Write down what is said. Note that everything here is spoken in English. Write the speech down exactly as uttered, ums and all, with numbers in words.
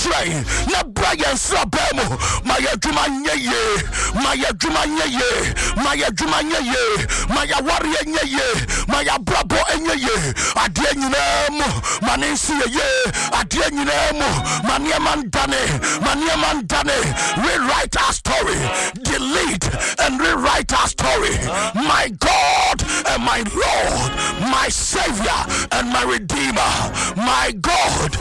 train na Brian Sabemo Maya Jumanya ye Maya Jumanya ye Maya Jumanya ye Maya Warrior ye Maya Brabo enye ye Adie nyinemu manensi ye Adie nyinemu mania mandane mania mandane rewrite our story, delete and rewrite our story. My God and my Lord, my Savior and my Redeemer, my God